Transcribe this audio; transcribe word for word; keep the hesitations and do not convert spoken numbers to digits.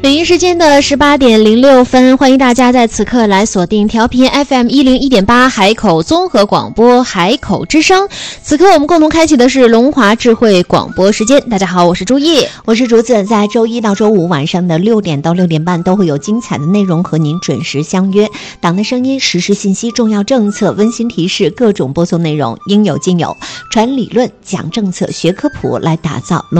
北京时间的十八点零六分，欢迎大家在此刻来锁定调频 F M 一零一点八海口综合广播海口之声。此刻我们共同开启的是龙华智慧广播时间。大家好，我是朱叶， 我是竹子。在周一到周五晚上的六点到六点半都会有精彩的内容和您准时相约。党的声音、实时信息、重要政策、温馨提示，各种播送内容应有尽有，传理论、讲政策、学科普，来打造